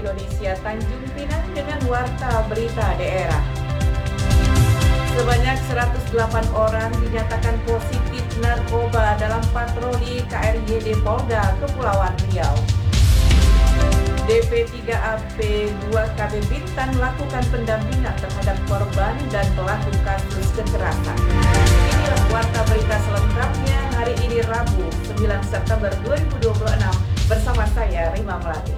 Indonesia Tanjung Pinang dengan Warta Berita Daerah. Sebanyak 108 orang dinyatakan positif narkoba dalam patroli KRYD Polda Kepulauan Riau. DP3AP2KB Bintan melakukan pendampingan terhadap korban dan pelaku kasus kekerasan. Inilah Warta Berita selengkapnya hari ini Rabu 9 September 2026 bersama saya Rima Melati.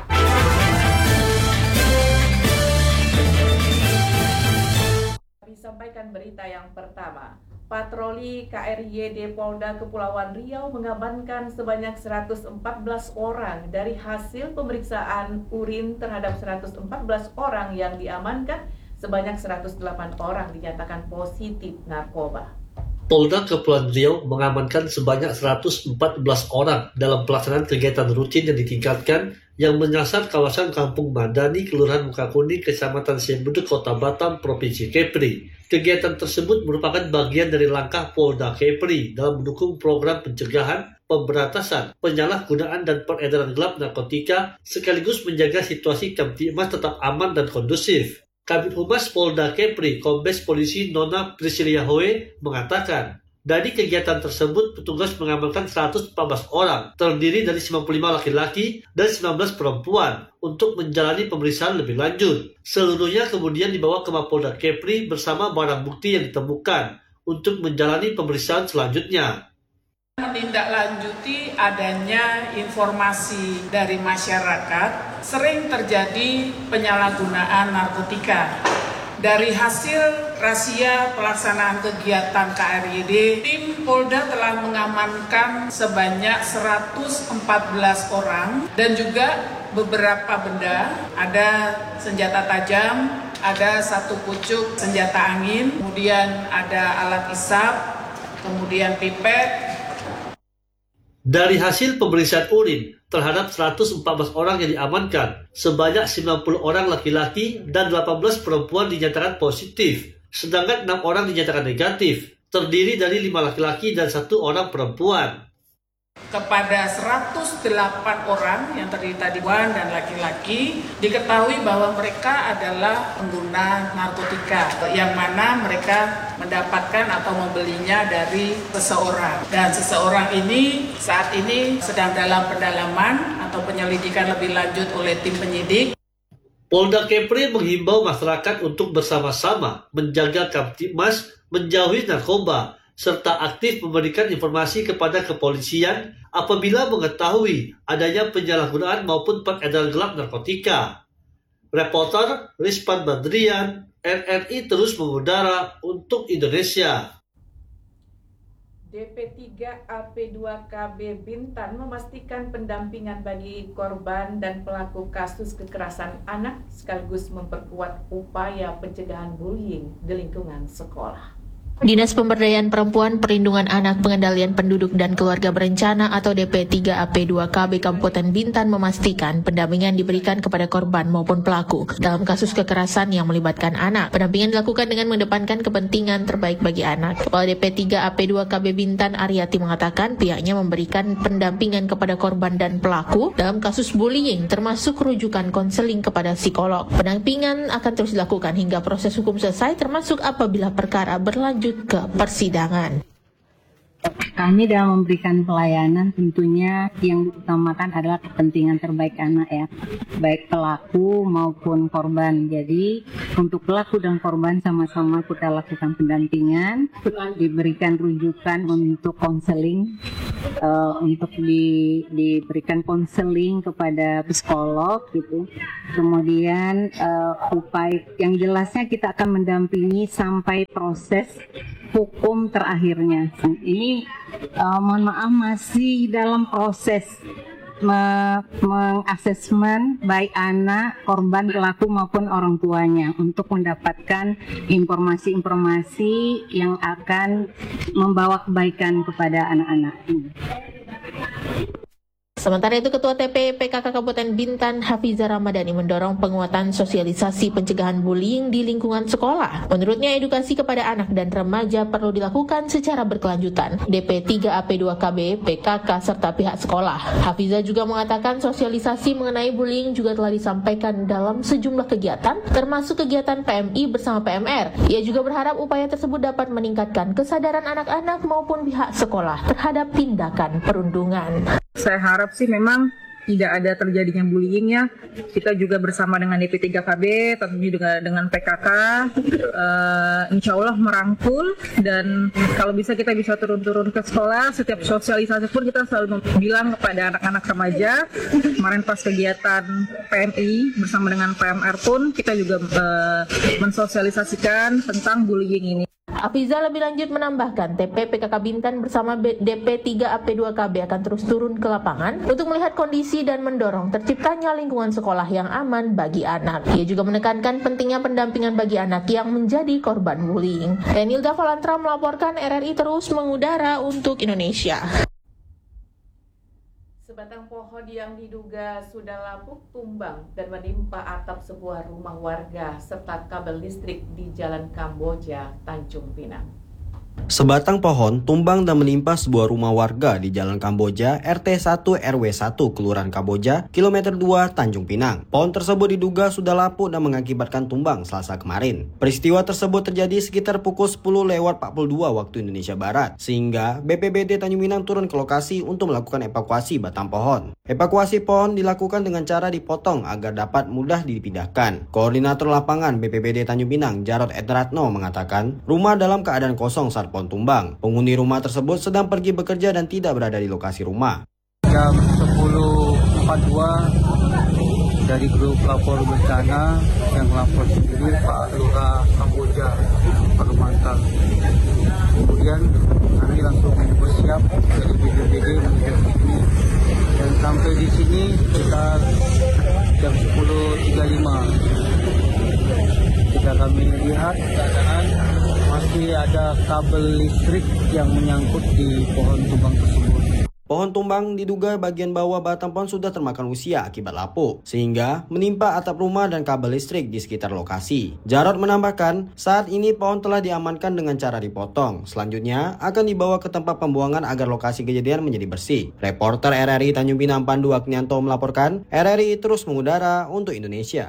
Disampaikan berita yang pertama. Patroli KRYD Polda Kepulauan Riau mengamankan sebanyak 114 orang dari hasil pemeriksaan urin terhadap 114 orang yang diamankan, sebanyak 108 orang dinyatakan positif narkoba. Polda Kepulauan Riau mengamankan sebanyak 114 orang dalam pelaksanaan kegiatan rutin yang ditingkatkan yang menyasar kawasan Kampung Madani, Kelurahan Muka Kuning, Kecamatan Sembuduk, Kota Batam, Provinsi Kepri. Kegiatan tersebut merupakan bagian dari langkah Polda Kepri dalam mendukung program pencegahan, pemberantasan, penyalahgunaan dan peredaran gelap narkotika, sekaligus menjaga situasi Kamtibmas tetap aman dan kondusif. Kabid Humas Polda Kepri, Kombes Polisi Nona Priscilia Hoe, mengatakan, dari kegiatan tersebut, petugas mengamankan 114 orang, terdiri dari 95 laki-laki dan 19 perempuan, untuk menjalani pemeriksaan lebih lanjut. Seluruhnya kemudian dibawa ke Mapolda Kepri bersama barang bukti yang ditemukan, untuk menjalani pemeriksaan selanjutnya. Menindaklanjuti adanya informasi dari masyarakat, sering terjadi penyalahgunaan narkotika. Dari hasil razia pelaksanaan kegiatan KRYD, tim Polda telah mengamankan sebanyak 114 orang dan juga beberapa benda, ada senjata tajam, ada satu pucuk senjata angin, kemudian ada alat isap, kemudian pipet. Dari hasil pemeriksaan urin terhadap 114 orang yang diamankan, sebanyak 90 orang laki-laki dan 18 perempuan dinyatakan positif, sedangkan 6 orang dinyatakan negatif, terdiri dari 5 laki-laki dan 1 orang perempuan. Kepada 108 orang yang terdiri tadi perempuan dan laki-laki, diketahui bahwa mereka adalah pengguna narkotika, yang mana mereka mendapatkan atau membelinya dari seseorang. Dan seseorang ini saat ini sedang dalam pendalaman atau penyelidikan lebih lanjut oleh tim penyidik. Polda Kepri menghimbau masyarakat untuk bersama-sama menjaga Kamtibmas, menjauhi narkoba, serta aktif memberikan informasi kepada kepolisian apabila mengetahui adanya penyalahgunaan maupun peredaran gelap narkotika. Reporter Rizpan Badrian, RRI terus mengudara untuk Indonesia. DP3AP2KB Bintan memastikan pendampingan bagi korban dan pelaku kasus kekerasan anak sekaligus memperkuat upaya pencegahan bullying di lingkungan sekolah. Dinas Pemberdayaan Perempuan, Perlindungan Anak, Pengendalian Penduduk dan Keluarga Berencana atau DP3AP2KB Kabupaten Bintan memastikan pendampingan diberikan kepada korban maupun pelaku dalam kasus kekerasan yang melibatkan anak. Pendampingan dilakukan dengan mengedepankan kepentingan terbaik bagi anak. Kepala DP3AP2KB Bintan Aryati mengatakan pihaknya memberikan pendampingan kepada korban dan pelaku dalam kasus bullying termasuk rujukan konseling kepada psikolog. Pendampingan akan terus dilakukan hingga proses hukum selesai termasuk apabila perkara berlanjut ke persidangan. Kami dalam memberikan pelayanan tentunya yang diutamakan adalah kepentingan terbaik anak ya, baik pelaku maupun korban. Jadi untuk pelaku dan korban sama-sama kita lakukan pendampingan, diberikan rujukan untuk konseling, untuk diberikan konseling kepada psikolog gitu. Kemudian upaya yang jelasnya kita akan mendampingi sampai proses hukum terakhirnya. Ini mohon maaf masih dalam proses mengasesmen baik anak, korban, pelaku maupun orang tuanya untuk mendapatkan informasi-informasi yang akan membawa kebaikan kepada anak-anak. Sementara itu, Ketua TP PKK Kabupaten Bintan, Hafiza Ramadhani, mendorong penguatan sosialisasi pencegahan bullying di lingkungan sekolah. Menurutnya, edukasi kepada anak dan remaja perlu dilakukan secara berkelanjutan. DP 3AP2KB, PKK, serta pihak sekolah. Hafiza juga mengatakan sosialisasi mengenai bullying juga telah disampaikan dalam sejumlah kegiatan, termasuk kegiatan PMI bersama PMR. Ia juga berharap upaya tersebut dapat meningkatkan kesadaran anak-anak maupun pihak sekolah terhadap tindakan perundungan. Saya harap sih memang tidak ada terjadinya bullying ya. Kita juga bersama dengan DP3KB, tentunya juga dengan PKK, insya Allah merangkul, dan kalau bisa kita bisa turun-turun ke sekolah. Setiap sosialisasi pun kita selalu bilang kepada anak-anak remaja. Kemarin pas kegiatan PMI bersama dengan PMR pun kita juga mensosialisasikan tentang bullying ini. Hafiza lebih lanjut menambahkan, TP PKK Bintan bersama DP 3AP2KB akan terus turun ke lapangan untuk melihat kondisi dan mendorong terciptanya lingkungan sekolah yang aman bagi anak. Ia juga menekankan pentingnya pendampingan bagi anak yang menjadi korban bullying. Enilda Valantra melaporkan, RRI terus mengudara untuk Indonesia. Sebatang pohon yang diduga sudah lapuk tumbang dan menimpa atap sebuah rumah warga serta kabel listrik di Jalan Kamboja, Tanjung Pinang. Sebatang pohon tumbang dan menimpa sebuah rumah warga di Jalan Kamboja, RT 1 RW 1, Kelurahan Kamboja, kilometer 2, Tanjung Pinang. Pohon tersebut diduga sudah lapuk dan mengakibatkan tumbang Selasa kemarin. Peristiwa tersebut terjadi sekitar pukul 10:42 waktu Indonesia Barat, sehingga BPBD Tanjung Pinang turun ke lokasi untuk melakukan evakuasi batang pohon. Evakuasi pohon dilakukan dengan cara dipotong agar dapat mudah dipindahkan. Koordinator lapangan BPBD Tanjung Pinang, Jarod Edratno, mengatakan rumah dalam keadaan kosong saat pohon tumbang. Penghuni rumah tersebut sedang pergi bekerja dan tidak berada di lokasi rumah. Jam 10.42 dari grup lapor bencana yang melapor sendiri Pak Lurah Kamboja, Kalimantan. Kemudian kami langsung bersiap dari BPBD menuju sini, dan sampai di sini sekitar jam 10.35. Jika kami lihat keadaan masih ada kabel listrik yang menyangkut di pohon tumbang tersebut. Pohon tumbang diduga bagian bawah batang pohon sudah termakan usia akibat lapuk, sehingga menimpa atap rumah dan kabel listrik di sekitar lokasi. Jarod menambahkan, saat ini pohon telah diamankan dengan cara dipotong. Selanjutnya akan dibawa ke tempat pembuangan agar lokasi kejadian menjadi bersih. Reporter RRI Tanjung Pinang Pandu Agnianto melaporkan, RRI terus mengudara untuk Indonesia.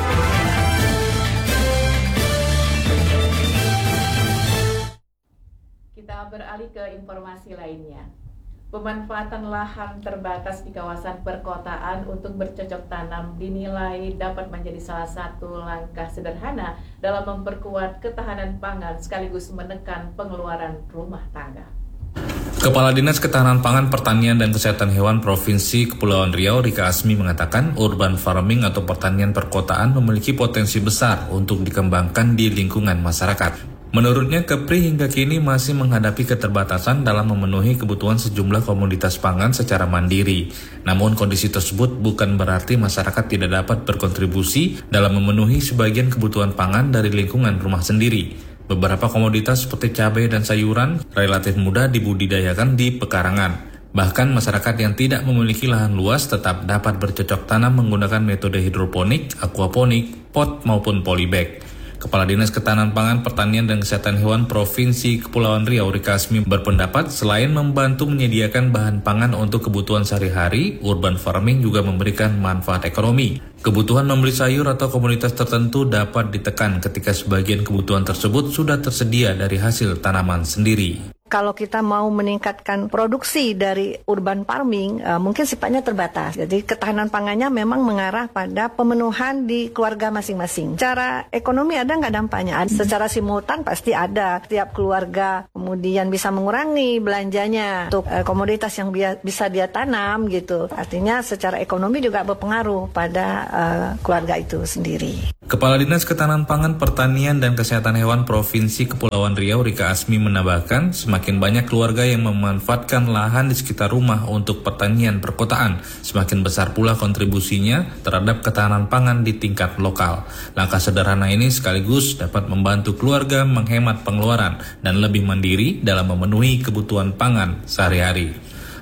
Kita beralih ke informasi lainnya. Pemanfaatan lahan terbatas di kawasan perkotaan untuk bercocok tanam dinilai dapat menjadi salah satu langkah sederhana dalam memperkuat ketahanan pangan sekaligus menekan pengeluaran rumah tangga. Kepala Dinas Ketahanan Pangan, Pertanian dan Kesehatan Hewan Provinsi Kepulauan Riau, Rika Asmi, mengatakan urban farming atau pertanian perkotaan memiliki potensi besar untuk dikembangkan di lingkungan masyarakat. Menurutnya, Kepri hingga kini masih menghadapi keterbatasan dalam memenuhi kebutuhan sejumlah komoditas pangan secara mandiri. Namun kondisi tersebut bukan berarti masyarakat tidak dapat berkontribusi dalam memenuhi sebagian kebutuhan pangan dari lingkungan rumah sendiri. Beberapa komoditas seperti cabai dan sayuran relatif mudah dibudidayakan di pekarangan. Bahkan masyarakat yang tidak memiliki lahan luas tetap dapat bercocok tanam menggunakan metode hidroponik, aquaponik, pot maupun polybag. Kepala Dinas Ketahanan Pangan, Pertanian dan Kesehatan Hewan Provinsi Kepulauan Riau, Rika Asmi, berpendapat selain membantu menyediakan bahan pangan untuk kebutuhan sehari-hari, urban farming juga memberikan manfaat ekonomi. Kebutuhan membeli sayur atau komoditas tertentu dapat ditekan ketika sebagian kebutuhan tersebut sudah tersedia dari hasil tanaman sendiri. Kalau kita mau meningkatkan produksi dari urban farming, mungkin sifatnya terbatas. Jadi ketahanan pangannya memang mengarah pada pemenuhan di keluarga masing-masing. Secara ekonomi ada nggak dampaknya? Secara simultan pasti ada. Setiap keluarga kemudian bisa mengurangi belanjanya untuk komoditas yang bisa dia tanam gitu. Artinya secara ekonomi juga berpengaruh pada keluarga itu sendiri. Kepala Dinas Ketahanan Pangan, Pertanian dan Kesehatan Hewan Provinsi Kepulauan Riau, Rika Asmi, menambahkan semakin banyak keluarga yang memanfaatkan lahan di sekitar rumah untuk pertanian perkotaan, semakin besar pula kontribusinya terhadap ketahanan pangan di tingkat lokal. Langkah sederhana ini sekaligus dapat membantu keluarga menghemat pengeluaran dan lebih mandiri dalam memenuhi kebutuhan pangan sehari-hari.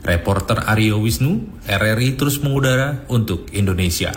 Reporter Aryo Wisnu, RRI terus mengudara untuk Indonesia.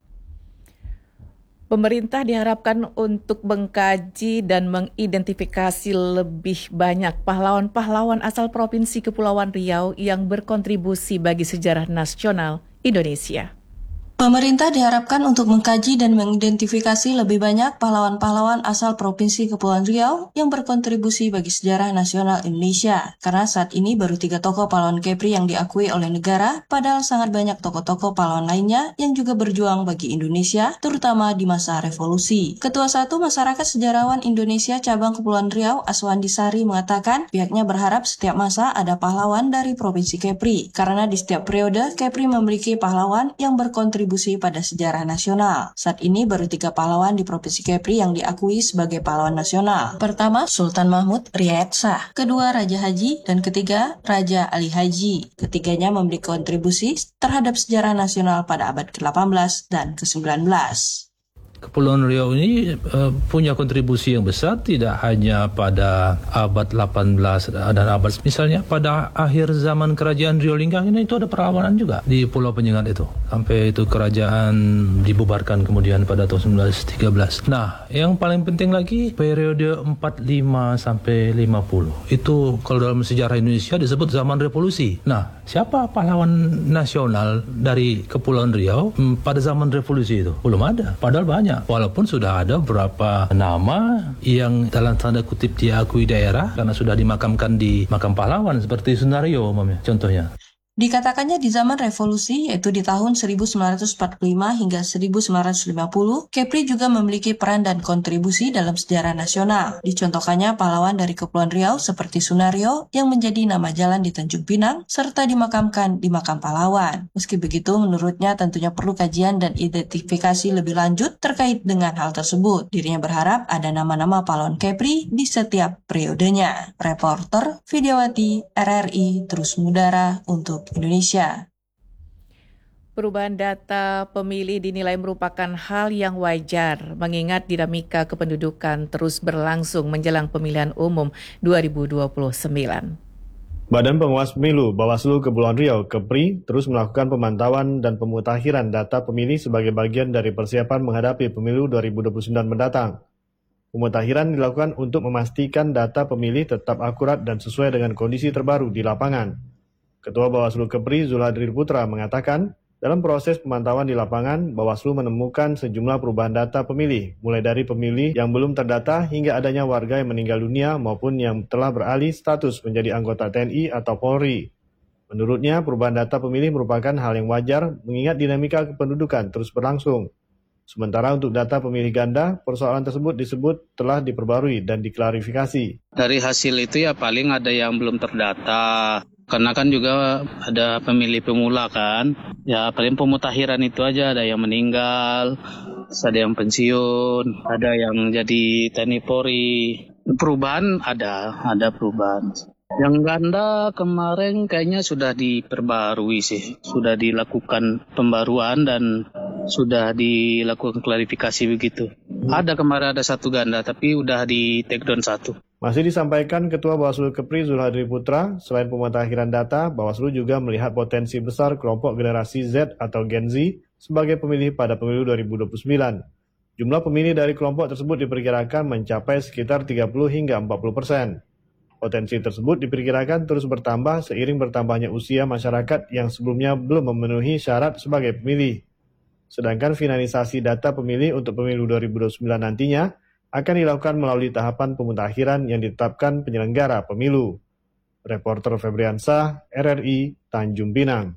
Pemerintah diharapkan untuk mengkaji dan mengidentifikasi lebih banyak pahlawan-pahlawan asal Provinsi Kepulauan Riau yang berkontribusi bagi sejarah nasional Indonesia. Pemerintah diharapkan untuk mengkaji dan mengidentifikasi lebih banyak pahlawan-pahlawan asal Provinsi Kepulauan Riau yang berkontribusi bagi sejarah nasional Indonesia. Karena saat ini baru 3 tokoh pahlawan Kepri yang diakui oleh negara, padahal sangat banyak tokoh-tokoh pahlawan lainnya yang juga berjuang bagi Indonesia, terutama di masa revolusi. Ketua 1 Masyarakat Sejarawan Indonesia Cabang Kepulauan Riau, Aswandi Sari, mengatakan pihaknya berharap setiap masa ada pahlawan dari Provinsi Kepri, karena di setiap periode Kepri memiliki pahlawan yang berkontribusi pada sejarah nasional. Saat ini baru 3 pahlawan di Provinsi Kepri yang diakui sebagai pahlawan nasional. Pertama, Sultan Mahmud Riayat Shah. Kedua, Raja Haji. Dan ketiga, Raja Ali Haji. Ketiganya memberi kontribusi terhadap sejarah nasional pada abad ke-18 dan ke-19. Kepulauan Riau ini punya kontribusi yang besar tidak hanya pada abad 18 dan abad misalnya pada akhir zaman kerajaan Riau Linggang ini itu ada perlawanan juga di Pulau Penyengat itu sampai itu kerajaan dibubarkan kemudian pada tahun 1913. Nah, yang paling penting lagi periode 45 sampai 50 itu kalau dalam sejarah Indonesia disebut zaman revolusi. Nah, siapa pahlawan nasional dari Kepulauan Riau pada zaman revolusi itu? Belum ada, padahal banyak. Walaupun sudah ada beberapa nama yang dalam tanda kutip diakui daerah karena sudah dimakamkan di makam pahlawan seperti Sunario contohnya. Dikatakannya di zaman revolusi, yaitu di tahun 1945 hingga 1950, Kepri juga memiliki peran dan kontribusi dalam sejarah nasional. Dicontohkannya pahlawan dari Kepulauan Riau seperti Sunario yang menjadi nama jalan di Tanjung Pinang, serta dimakamkan di makam pahlawan. Meski begitu, menurutnya tentunya perlu kajian dan identifikasi lebih lanjut terkait dengan hal tersebut. Dirinya berharap ada nama-nama pahlawan Kepri di setiap periodenya. Reporter Vidyawati, RRI, terus mengudara untuk Indonesia. Perubahan data pemilih dinilai merupakan hal yang wajar mengingat dinamika kependudukan terus berlangsung menjelang pemilihan umum 2029. Badan Pengawas Pemilu Bawaslu Kepulauan Riau (KEPRI) terus melakukan pemantauan dan pemutakhiran data pemilih sebagai bagian dari persiapan menghadapi pemilu 2029 mendatang. Pemutakhiran dilakukan untuk memastikan data pemilih tetap akurat dan sesuai dengan kondisi terbaru di lapangan. Ketua Bawaslu KEPRI Zulhadri Putra mengatakan, dalam proses pemantauan di lapangan, Bawaslu menemukan sejumlah perubahan data pemilih, mulai dari pemilih yang belum terdata hingga adanya warga yang meninggal dunia maupun yang telah beralih status menjadi anggota TNI atau Polri. Menurutnya, perubahan data pemilih merupakan hal yang wajar mengingat dinamika kependudukan terus berlangsung. Sementara untuk data pemilih ganda, persoalan tersebut disebut telah diperbarui dan diklarifikasi. Dari hasil itu ya paling ada yang belum terdata. Karena kan juga ada pemilih pemula kan, ya paling pemutakhiran itu aja, ada yang meninggal, ada yang pensiun, ada yang jadi TNI Polri. Perubahan ada perubahan. Yang ganda kemarin kayaknya sudah diperbarui sih, sudah dilakukan pembaruan dan sudah dilakukan klarifikasi begitu. Ada kemarin ada 1 ganda tapi udah di take down 1. Masih disampaikan Ketua Bawaslu KEPRI Zulhadri Putra, selain pemutakhiran data, Bawaslu juga melihat potensi besar kelompok generasi Z atau Gen Z sebagai pemilih pada pemilu 2029. Jumlah pemilih dari kelompok tersebut diperkirakan mencapai sekitar 30 hingga 40%. Potensi tersebut diperkirakan terus bertambah seiring bertambahnya usia masyarakat yang sebelumnya belum memenuhi syarat sebagai pemilih. Sedangkan finalisasi data pemilih untuk pemilu 2029 nantinya akan dilakukan melalui tahapan pemutakhiran yang ditetapkan penyelenggara pemilu. Reporter Febriansah, RRI, Tanjung Pinang.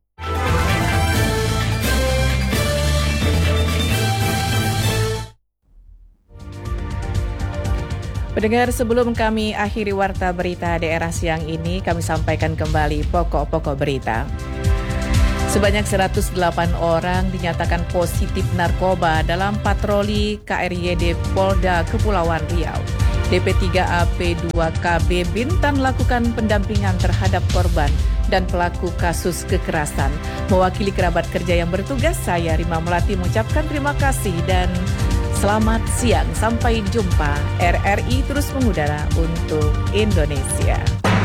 Pendengar, sebelum kami akhiri warta berita daerah siang ini, kami sampaikan kembali pokok-pokok berita. Sebanyak 108 orang dinyatakan positif narkoba dalam patroli KRYD Polda Kepulauan Riau. DP3AP2KB Bintan lakukan pendampingan terhadap korban dan pelaku kasus kekerasan. Mewakili kerabat kerja yang bertugas, saya Rima Melati mengucapkan terima kasih dan selamat siang. Sampai jumpa. RRI terus mengudara untuk Indonesia.